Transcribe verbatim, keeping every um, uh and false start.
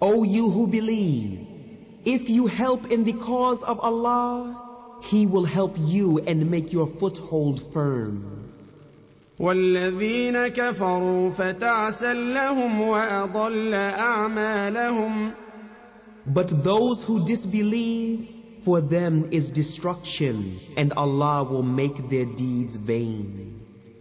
O you who believe, if you help in the cause of Allah, He will help you and make your foothold firm. والذين كفروا فتعسا لهم وأضل أعمالهم. But those who disbelieve, for them is destruction, and Allah will make their deeds vain.